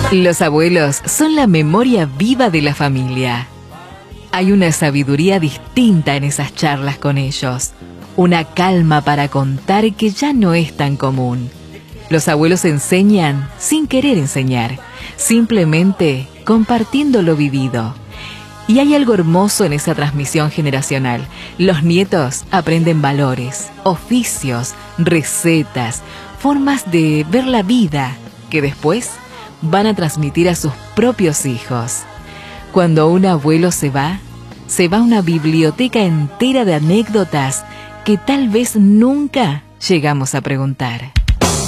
Los abuelos son la memoria viva de la familia. Hay una sabiduría distinta en esas charlas con ellos, una calma para contar que ya no es tan común. Los abuelos enseñan sin querer enseñar, simplemente compartiendo lo vivido. Y hay algo hermoso en esa transmisión generacional. Los nietos aprenden valores, oficios, recetas, formas de ver la vida que después van a transmitir a sus propios hijos. Cuando un abuelo se va una biblioteca entera de anécdotas que tal vez nunca llegamos a preguntar.